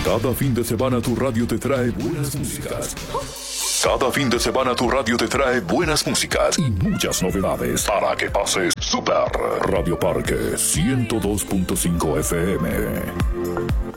Cada fin de semana tu radio te trae buenas músicas. Cada fin de semana tu radio te trae buenas músicas y muchas novedades para que pases super. Radio Parque 102.5 FM.